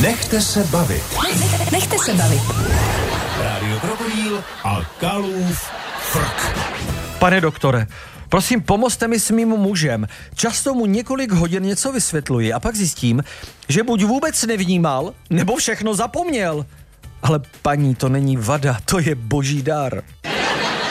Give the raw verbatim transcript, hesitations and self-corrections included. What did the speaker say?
Nechte se bavit. Nechte se bavit. Rádio Krokodýl a Kalův frk. Pane doktore, prosím, pomozte mi s mým mužem. Často mu několik hodin něco vysvětluji a pak zjistím, že buď vůbec nevnímal, nebo všechno zapomněl. Ale paní, to není vada, to je boží dar.